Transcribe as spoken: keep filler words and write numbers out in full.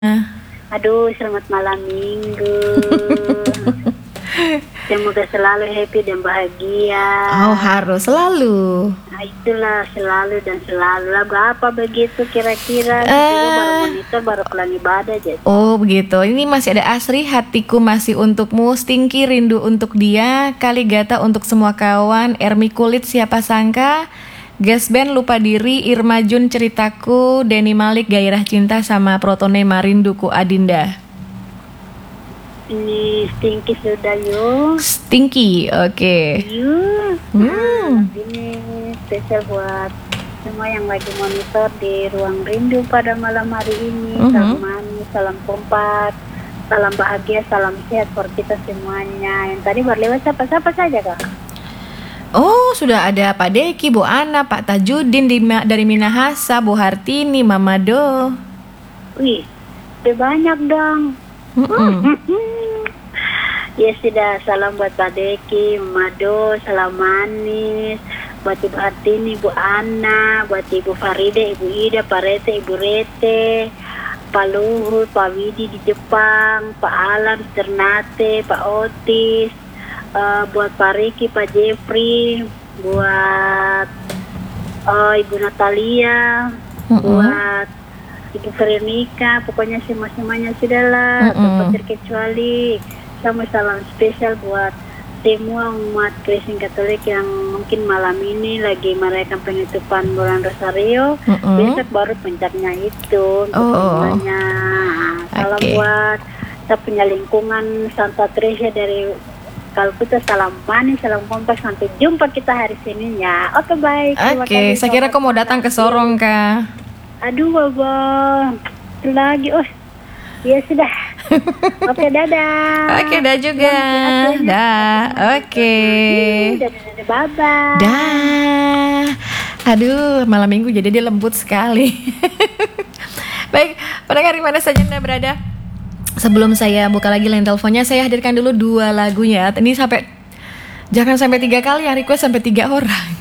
Aduh, selamat malam minggu. Semoga selalu happy dan bahagia. Oh, harus selalu. Nah, itulah selalu dan selalu. Lagu apa begitu kira-kira? Uh, Kita baru monitor, baru pulang ibadah jadi. Oh, begitu. Ini masih ada Asri, hatiku masih untukmu, Stinky, rindu untuk dia, Kaligata untuk semua kawan, Ermi kulit siapa sangka, Gasband lupa diri, Irma Jun ceritaku, Denny Malik gairah cinta, sama Protonema rinduku Adinda. Ini Stinky sudah yuk. Stinky, oke. Okay. Yuk. Hmm. Nah, ini spesial buat semua yang lagi monitor di ruang rindu pada malam hari ini. Mm-hmm. Salam manis, salam kompak, salam bahagia, salam sehat buat kita semuanya. Yang tadi baru lewat siapa-siapa saja kak? Oh, sudah ada Pak Deki, Bu Ana, Pak Tajudin di, dari Minahasa, Bu Hartini, Mama Do. Wih, udah banyak dong. Ya sudah, salam buat Pak Deki, Mama Do, salam manis, buat Ibu Hartini, Bu Ana, buat Ibu Faride, Ibu Ida, Pak Rete, Ibu Rete, Pak Luhut, Pak Widi di Jepang, Pak Alam, Ternate, Pak Otis, uh, buat Pak Riki, Pak Jeffrey, buat uh, Ibu Natalia, mm-hmm. buat Ibu Veronica, pokoknya semua-semuanya sudahlah, tanpa mm-hmm. terkecuali. Sama salam spesial buat semua umat Kristen Katolik yang mungkin malam ini lagi merayakan penutupan bulan Rosario, mm-hmm. besok baru puncaknya itu untuk oh. semuanya. Salam okay. buat kita punya lingkungan Santa Teresa dari Kalkuta, salam manis, salam kompak, sampai jumpa kita hari Senin ya. Oke baik. Oke, okay. saya kira kau mau datang ke Sorong kah? Aduh baba, lagi oh, ya sudah. Oke, dadah. Oke, dah juga. Dah. Oke. Dadah, bye-bye. Dah. Aduh, malam minggu jadi dia lembut sekali. Baik, pendengar di mana saja Anda berada? Sebelum saya buka lagi line teleponnya, saya hadirkan dulu dua lagunya. Ini sampai jangan sampai tiga kali yang request, sampai tiga orang.